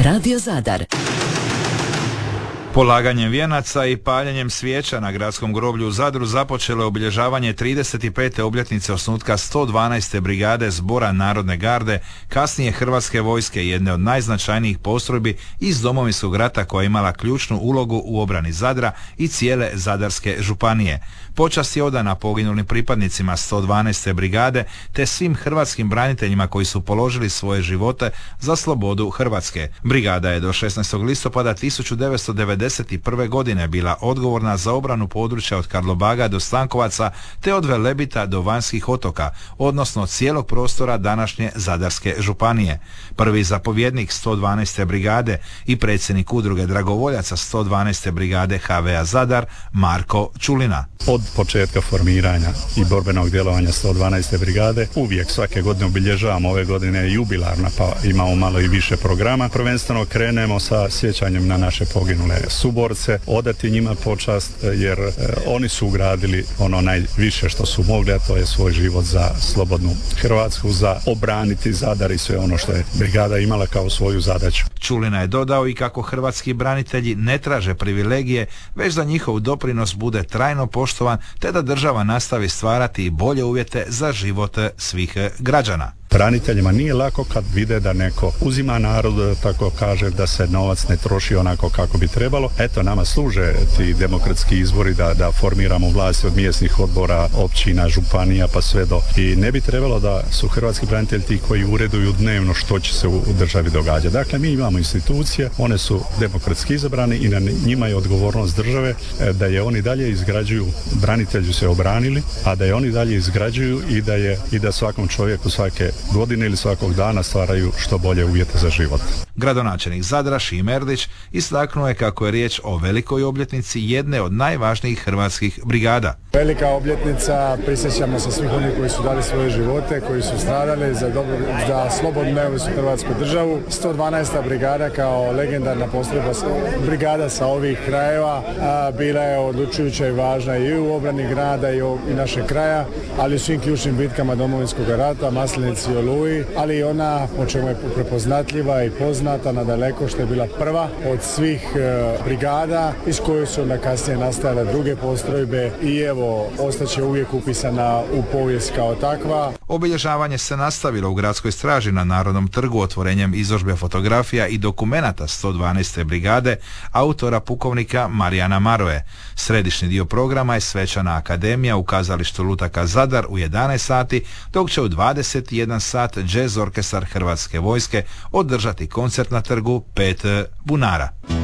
Radio Zadar. Polaganjem vijenaca i paljenjem svijeća na gradskom groblju u Zadru započelo je obilježavanje 35. obljetnice osnutka 112. brigade Zbora narodne garde, kasnije Hrvatske vojske, jedne od najznačajnijih postrojbi iz Domovinskog rata koja je imala ključnu ulogu u obrani Zadra i cijele Zadarske županije. Počast je odana poginulim pripadnicima 112. brigade te svim hrvatskim braniteljima koji su položili svoje živote za slobodu Hrvatske. Brigada je do 16. listopada 1991. godine bila odgovorna za obranu područja od Karlobaga do Stankovaca te od Velebita do Vanjskih otoka, odnosno cijelog prostora današnje Zadarske županije. Prvi zapovjednik 112. brigade i predsjednik udruge dragovoljaca 112. brigade HVA Zadar Marko Čulina. Od početka formiranja i borbenog djelovanja 112. brigade uvijek svake godine obilježavamo, ove godine je jubilarna pa imamo malo i više programa. Prvenstveno krenemo sa sjećanjem na naše poginule suborce, odati njima počast jer oni su ugradili ono najviše što su mogli, a to je svoj život za slobodnu Hrvatsku, za obraniti Zadar i sve ono što je brigada imala kao svoju zadaću. Čulina je dodao i kako hrvatski branitelji ne traže privilegije, već da njihov doprinos bude trajno poštovan te da država nastavi stvarati bolje uvjete za život svih građana. Braniteljima nije lako kad vide da neko uzima narod, tako kaže, da se novac ne troši onako kako bi trebalo. Eto, nama služe ti demokratski izbori da formiramo vlasti od mjesnih odbora, općina, županija pa sve do. I ne bi trebalo da su hrvatski branitelji ti koji ureduju dnevno što će se u državi događati. Dakle, mi imamo institucije, one su demokratski izabrane i na njima je odgovornost države da je oni dalje izgrađuju, branitelji se obranili, a da je oni dalje izgrađuju i da svakom čovjeku svake godine ili svakog dana stvaraju što bolje uvjete za život. Gradonačelnik Zadra Šime Erlić istaknuo je kako je riječ o velikoj obljetnici jedne od najvažnijih hrvatskih brigada. Velika obljetnica, prisjećamo se svih onih koji su dali svoje živote, koji su stradali za slobodnu neovisnu Hrvatsku državu. 112. brigada kao legendarna postrojba brigada sa ovih krajeva bila je odlučujuća i važna i u obrani grada i našeg kraja, ali u svim ključnim bitkama Domovinskog rata, Maslenici i Oluji, ali i ona po čemu je prepoznatljiva i poznata nadaleko što je bila prva od svih brigada iz koje su onda kasnije nastajale druge postrojbe i evo ostaće uvijek upisana u povijest kao takva. Obilježavanje se nastavilo u gradskoj straži na Narodnom trgu otvorenjem izložbe fotografija i dokumenata 112. brigade autora pukovnika Marijana Maroje. Središnji dio programa je svečana akademija u kazalištu Lutaka Zadar u 11 sati, dok će u 21 sat jazz orkestar Hrvatske vojske održati koncert na trgu 5 bunara.